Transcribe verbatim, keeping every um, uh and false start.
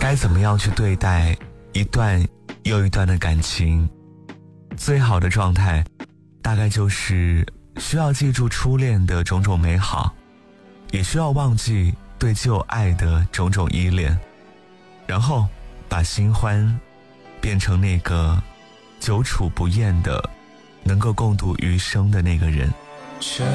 该怎么样去对待一段又一段的感情。最好的状态大概就是需要记住初恋的种种美好，也需要忘记对旧爱的种种依恋，然后把新欢变成那个久处不厌的能够共度余生的那个人。 这